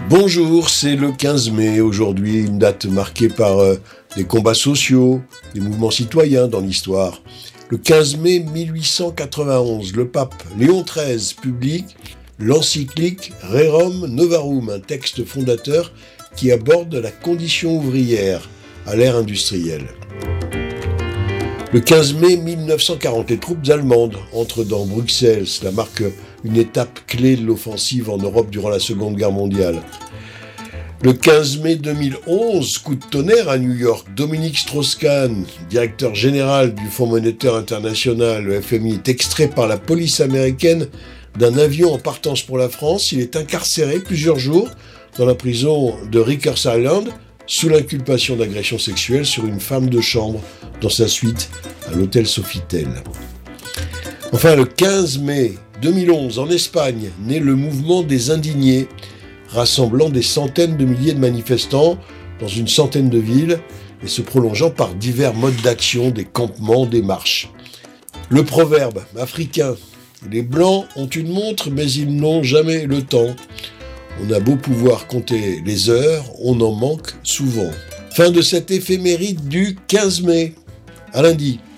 Bonjour, c'est le 15 mai, aujourd'hui une date marquée par des combats sociaux, des mouvements citoyens dans l'histoire. Le 15 mai 1891, le pape Léon XIII publie l'encyclique Rerum Novarum, un texte fondateur qui aborde la condition ouvrière à l'ère industrielle. Le 15 mai 1940, les troupes allemandes entrent dans Bruxelles. Cela marque une étape clé de l'offensive en Europe durant la Seconde Guerre mondiale. Le 15 mai 2011, coup de tonnerre à New York. Dominique Strauss-Kahn, directeur général du Fonds monétaire international, le FMI, est extrait par la police américaine d'un avion en partance pour la France. Il est incarcéré plusieurs jours dans la prison de Rikers Island sous l'inculpation d'agression sexuelle sur une femme de chambre dans sa suite à l'hôtel Sofitel. Enfin, le 15 mai 2011, en Espagne, naît le mouvement des indignés, rassemblant des centaines de milliers de manifestants dans une centaine de villes et se prolongeant par divers modes d'action, des campements, des marches. Le proverbe africain « Les Blancs ont une montre, mais ils n'ont jamais le temps ». On a beau pouvoir compter les heures, on en manque souvent. Fin de cette éphéméride du 15 mai. À lundi.